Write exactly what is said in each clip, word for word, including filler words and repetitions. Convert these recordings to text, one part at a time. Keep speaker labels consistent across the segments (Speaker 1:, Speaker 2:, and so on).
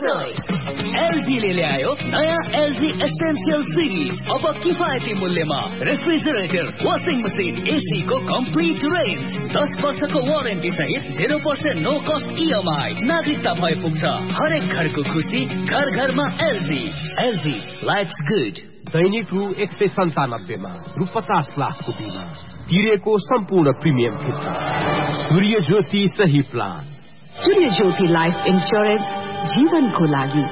Speaker 1: LG ले ल्यायो नयाँ एलजी एसेन्शियल सिरिज। अब किफायती मूल्यमा रेफ्रिजरेटर, वाशिङ मसिन, एसी को कम्प्लिट रेन्ज, दस वर्षको वारेन्टी सहित zero percent no cost EMI. नागरिकता भए पुग्छ हरेक घरको खुसी, घर घरमा एलजी। LG lives good.
Speaker 2: दैनिक रु एक सय सन्तानब्बेमा रु पचास लाखको बिमा तिरेको सम्पूर्ण प्रिमियम फिर्ता। सूर्य ज्योति सही प्लान।
Speaker 3: सूर्य ज्योति लाइफ इन्स्योरेन्स, जीवनको लागि।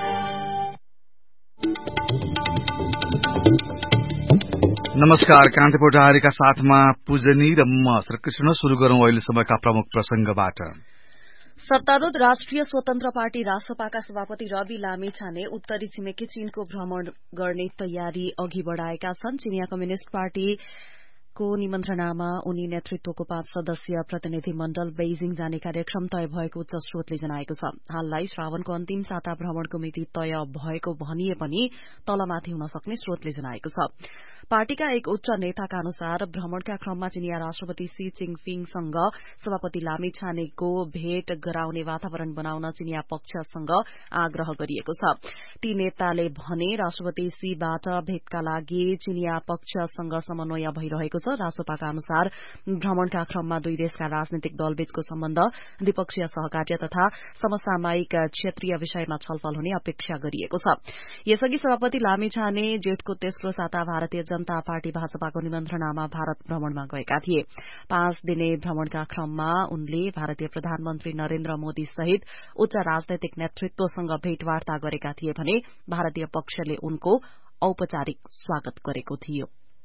Speaker 4: नमस्कार, कान्तिपुर डायरीका साथमा पूजनी र म श्रीकृष्ण। शुरू गरौं अहिलेसम्मका प्रमुख प्रसंगबाट।
Speaker 5: सत्तारूढ़ राष्ट्रिय स्वतन्त्र पार्टी रासपाका सभापति रवि लामिछाने उत्तरी छिमेकी चीनको भ्रमण गर्ने तयारी अघि बढ़ाएका छन्। चिनिया कम्युनिष्ट पार्टी को निमन्त्रणामा उनी नेतृत्वको पाँच सदस्यीय प्रतिनिधि मण्डल बेइजिङ जाने कार्यक्रम तय भएको उच्च स्रोतले जनाएको छ। हाललाई श्रावणको अन्तिम साता भ्रमणको मिति तय भएको भनिए पनि तलमाथि हुन सक्ने स्रोतले जनाएको छ। पार्टीका एक उच्च नेताका अनुसार भ्रमणका क्रममा चिनिया राष्ट्रपति सी चिङफिङसँग सभापति लामिछानेको भेट गराउने वातावरण बनाउन चिनिया पक्षसँग आग्रह गरिएको छ। ती नेताले भने राष्ट्रपति सीबाट भेटका लागि चिनिया पक्षसँग समन्वय भइरहेको छ। रासपाका अनुसार भ्रमणका क्रममा दुई देशका राजनीतिक दलबीचको सम्बन्ध, द्विपक्षीय सहकार्य तथा समसामयिक क्षेत्रीय विषयमा छलफल हुने अपेक्षा गरिएको छ। यसअघि सभापति लामिछाने जेठको तेस्रो साता भारतीय जनता पार्टी भाजपाको निमन्त्रणामा भारत भ्रमणमा गएका थिए। पाँच दिने भ्रमणका क्रममा उनले भारतीय प्रधानमन्त्री नरेन्द्र मोदी सहित उच्च राजनैतिक नेतृत्वसँग भेटवार्ता गरेका थिए भने भारतीय पक्षले उनको औपचारिक स्वागत गरेको थियो।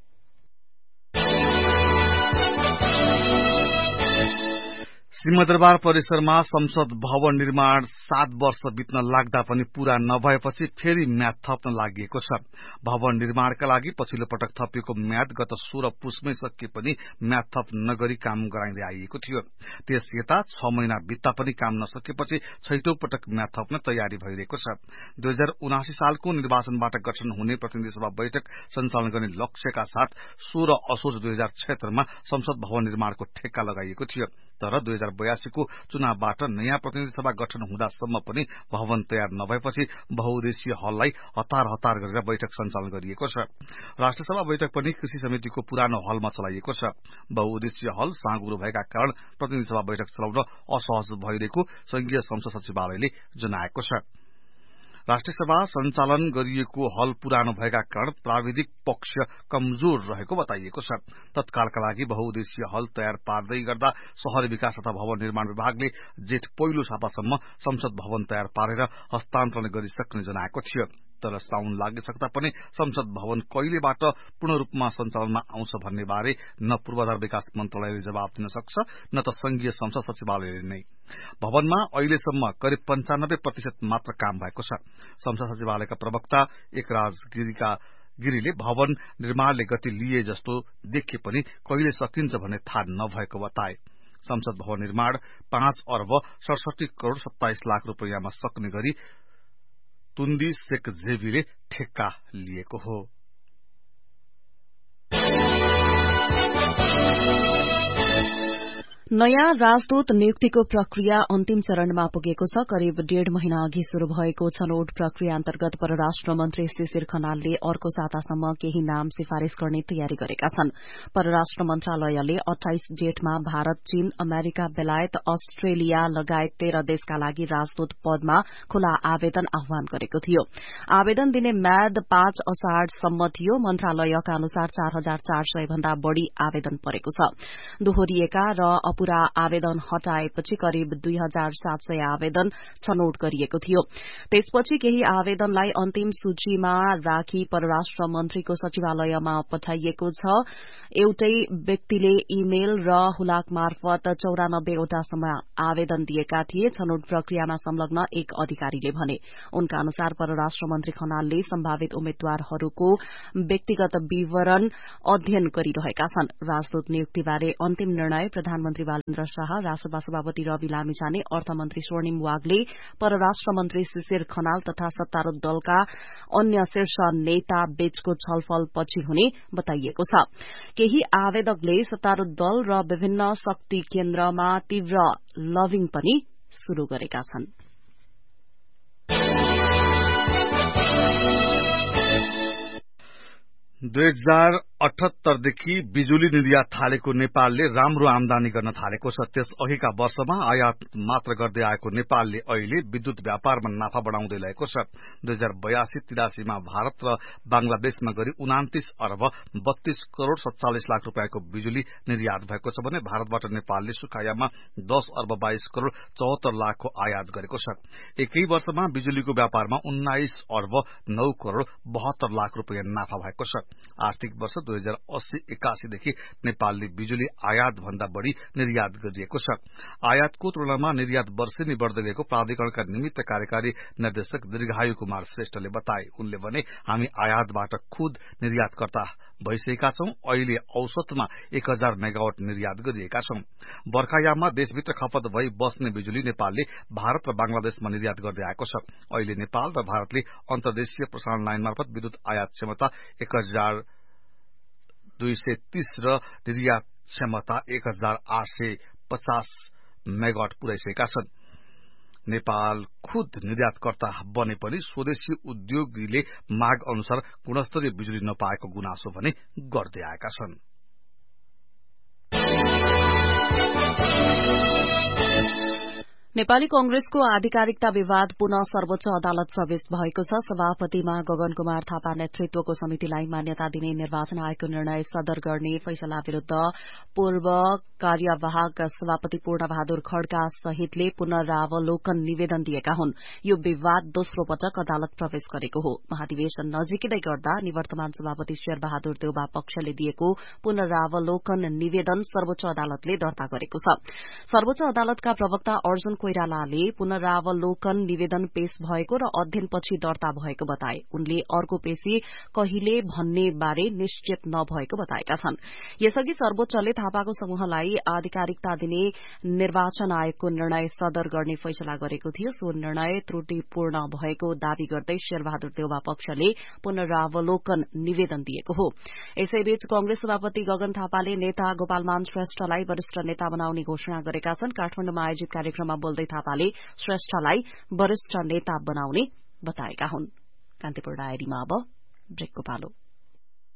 Speaker 4: सिंहदरबार परिसरमा संसद भवन निर्माण सात वर्ष बित्न लाग्दा पनि पूरा नभएपछि फेरि म्याद थप्न लागि छ। भवन निर्माणका लागि पछिल्लो पटक थपिएको म्याद गत सोह्र पुसमै सकिए पनि म्याद थप नगरी काम गराइँदै आइएको थियो। त्यस यता छ महिना बित्दा पनि काम नसकेपछि छैटौं पटक म्याद थप्न तयारी भइरहेको छ। दुई हजार उनासी सालको निर्वाचनबाट गठन हुने प्रतिनिधि सभा बैठक सञ्चालन गर्ने लक्ष्यका साथ सोह्र असोज दुई हजार छयत्तरमा संसद भवन निर्माणको ठेक्का लगाइएको थियो। तर दुई हजार बयासीको चुनावबाट नयाँ प्रतिनिधि सभा गठन हुँदासम्म पनि भवन तयार नभएपछि बहुउद्देश्यीय हललाई हतार हतार गरेर बैठक सञ्चालन गरिएको छ। राष्ट्रिय सभा बैठक पनि कृषि समितिको पुरानो हलमा चलाइएको छ। बहुउद्देश्यीय हल साँगुरो भएका कारण प्रतिनिधि सभा बैठक चलाउन असहज भइरहेको संघीय संसद सचिवालयले जनाएको छ। राष्ट्रिय सभा सञ्चालन गरिएको हल पुरानो भएका कारण प्राविधिक पक्ष कमजोर रहेको बताइएको छ। तत्कालका लागि बहुउद्देश्यीय हल तयार पार्दै गर्दा शहरी विकास तथा भवन निर्माण विभागले जेठ पहिलो सातासम्म संसद भवन तयार पारेर हस्तान्तरण गरिसक्ने जनाएको थियो। तर साउन लागिसक्दा पनि संसद भवन कहिलेबाट पूर्ण रूपमा सञ्चालनमा आउँछ भन्ने बारे न पूर्वाधार विकास मन्त्रालयले जवाब दिन सक्छ न त संघीय संसद सचिवालयले नै। भवनमा अहिलेसम्म करिब पञ्चानब्बे प्रतिशत मात्र काम भएको छ। संसद सचिवालयका प्रवक्ता एकराज गिरीका गिरीले भवन निर्माणले गति लिए जस्तो देखिए पनि कहिले सकिन्छ भन्ने थाहा नभएको बताए। संसद भवन निर्माण पाँच अर्ब सडसठी करोड़ सत्ताइस लाख रूपियाँमा सक्ने गरी तुन्दी शेख जेबीले ठेक्का लिएको हो।
Speaker 5: नयाँ राजदूत नियुक्तिको प्रक्रिया अन्तिम चरणमा पुगेको छ। करिब डेढ़ महिना अघि शुरू भएको छनौट प्रक्रिया अन्तर्गत परराष्ट्र मन्त्री शिशिर खनालले अर्को सातासम्म केही नाम सिफारिश गर्ने तयारी गरेका छन्। परराष्ट्र मन्त्रालयले अठाइस जेठमा भारत, चीन, अमेरिका, बेलायत, अस्ट्रेलिया लगायत तेह्र देशका लागि राजदूत पदमा खुला आवेदन आह्वान गरेको थियो। आवेदन दिने म्याद पाँच असाढ़सम्म थियो। मन्त्रालयका अनुसार चार हजार चार सय भन्दा बढ़ी आवेदन परेको छ। दोहोरिएका र पूरा आवेदन हटाएपछि करिब दुई हजार सात सय आवेदन छनौट गरिएको थियो। त्यसपछि केही आवेदनलाई अन्तिम सूचीमा राखी परराष्ट्र मन्त्रीको सचिवालयमा पठाइएको छ। एउटै व्यक्तिले इमेल र हुलाक मार्फत चौरानब्बेवटासम्म आवेदन दिएका थिए। छनौट प्रक्रियामा संलग्न एक अधिकारीले भने उनका अनुसार परराष्ट्र मन्त्री खनालले सम्भावित उम्मेद्वारहरूको व्यक्तिगत विवरण अध्ययन गरिरहेका छन्। राजदूत नियुक्तिबारे अन्तिम निर्णय प्रधानमन्त्री बालेन्द्र शाह, रासपा सभापति रवि लामिछाने, अर्थमन्त्री स्वर्णिम वाग्ले, परराष्ट्र मन्त्री शिशिर खनाल तथा सत्तारूढ़ दलका अन्य शीर्ष नेता बीचको छलफलपछि हुने बताइएको छ। केही आवेदकले सत्तारूढ़ दल र विभिन्न शक्ति केन्द्रमा तीव्र लबिङ पनि शुरू गरेका छन्।
Speaker 4: दुई हजार अठहत्तरदेखि बिजुली निर्यात थालेको नेपालले राम्रो आमदानी गर्न थालेको छ। त्यस अघिका वर्षमा आयात मात्र गर्दै आएको नेपालले अहिले विद्युत व्यापारमा नाफा बढ़ाउँदै ल्याएको छ। दुई हजार बयासी तिरासीमा भारत र बांग्लादेशमा गरी उनातिस अर्ब बत्तीस करोड़ सत्तालिस लाख रूपियाँको बिजुली निर्यात भएको छ भने भारतबाट नेपालले सुखायामा दस अर्ब बाइस करोड़ चौहत्तर लाखको आयात गरेको छ। एकै वर्षमा बिजुलीको व्यापारमा उन्नाइस अर्ब नौ करोड़ बहत्तर लाख रूपियाँ नाफा भएको छ। आर्थिक वर्ष दुई हजार अस्सी एकासीदेखि नेपालले बिजुली आयात भन्दा बढ़ी निर्यात गरिएको छ। आयातको तुलनामा निर्यात वर्षेनी बढ़दै गएको प्राधिकरणका निमित्त कार्यकारी निर्देशक दीर्घायु कुमार श्रेष्ठले बताए। उनले भने हामी आयातबाट खुद निर्यातकर्ता भइसकेका छौं। अहिले औसतमा एक हजार मेगावाट निर्यात गरिएका छौं। बर्खायाममा देशभित्र खपत भई बस्ने बिजुली नेपालले भारत र बांग्लादेशमा निर्यात गर्दै आएको छ। अहिले नेपाल र भारतले अन्तर्देशीय प्रसारण लाइन मार्फत विद्युत आयात क्षमता एक हजार दुई सय तीस र निर्यात क्षमता एक हजार आठ सय पचास मेगावाट पुर्याइसकेका छन्। नेपाल खुद निर्यातकर्ता बने पनि स्वदेशी उद्योगीले माग अनुसार गुणस्तरीय बिजुली नपाएको गुनासो भने गर्दै आएका छन्।
Speaker 5: नेपाली कंग्रेसको आधिकारिकता विवाद पुनः सर्वोच्च अदालत प्रवेश भएको छ। सभापतिमा गगन कुमार थापा नेतृत्वको समितिलाई मान्यता दिने निर्वाचन आयोगको निर्णय सदर गर्ने फैसला विरूद्ध पूर्व कार्यवाहक सभापति पूर्ण बहादुर खड्का सहितले पुनरावलोकन निवेदन दिएका हुन्। यो विवाद दोस्रो पटक अदालत प्रवेश गरेको हो। महाधिवेशन नजिकै गर्दा निवर्तमान सभापति शेर बहादुर देउबा पक्षले दिएको पुनरावलोकन निवेदन सर्वोच्च अदालतले दर्ता गरेको छ। सर्वोच्च अदालतका प्रवक्ता अर्जुन कोइरालाले पुनरावलोकन निवेदन पेश भएको र अध्ययनपछि दर्ता भएको बताए। उनले अर्को पेशी कहिले भन्ने बारे निश्चित नभएको बताएका छन्। यसअघि सर्वोच्चले थापाको समूहलाई आधिकारिकता दिने निर्वाचन आयोगको निर्णय सदर गर्ने फैसला गरेको थियो। सो निर्णय त्रुटिपूर्ण भएको दावी गर्दै शेरबहादुर देउबा पक्षले पुनरावलोकन निवेदन दिएको हो। यसैबीच कंग्रेस सभापति गगन थापाले नेता गोपालमान श्रेष्ठलाई वरिष्ठ नेता बनाउने घोषणा गरेका छन्। काठमाडौँमा आयोजित कार्यक्रममा बोल्दै थापाले श्रेष्ठलाई वरिष्ठ नेता बनाउने बताएका हुन्। कान्तिपुर डायरीमा अब ब्रेकको पालो।